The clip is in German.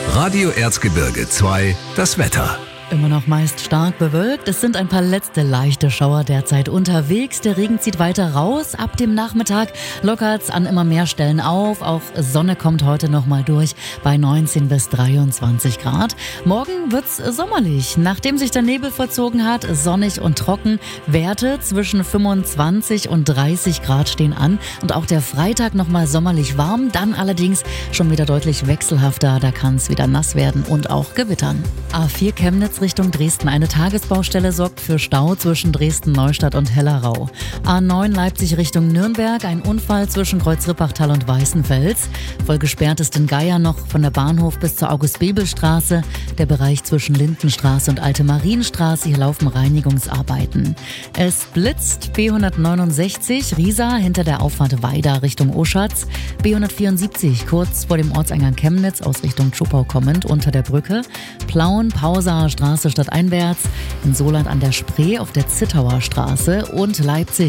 Radio Erzgebirge 2, das Wetter. Immer noch meist stark bewölkt. Es sind ein paar letzte leichte Schauer derzeit unterwegs. Der Regen zieht weiter raus. Ab dem Nachmittag lockert's an immer mehr Stellen auf. Auch Sonne kommt heute nochmal durch bei 19 bis 23 Grad. Morgen wird's sommerlich. Nachdem sich der Nebel verzogen hat, sonnig und trocken. Werte zwischen 25 und 30 Grad stehen an. Und auch der Freitag nochmal sommerlich warm. Dann allerdings schon wieder deutlich wechselhafter. Da kann's wieder nass werden und auch gewittern. A4 Chemnitz Richtung Dresden. Eine Tagesbaustelle sorgt für Stau zwischen Dresden-Neustadt und Hellerau. A9 Leipzig Richtung Nürnberg. Ein Unfall zwischen Kreuzrippachtal und Weißenfels. Voll gesperrt ist in Geier noch von der Bahnhof bis zur August-Bebel-Straße. Der Bereich zwischen Lindenstraße und Alte Marienstraße. Hier laufen Reinigungsarbeiten. Es blitzt. B169 Riesa hinter der Auffahrt Weida Richtung Oschatz. B174 kurz vor dem Ortseingang Chemnitz aus Richtung Zschopau kommend unter der Brücke. Plauen, Pausaer Straße stadteinwärts, in Soland an der Spree auf der Zittauer Straße und Leipzig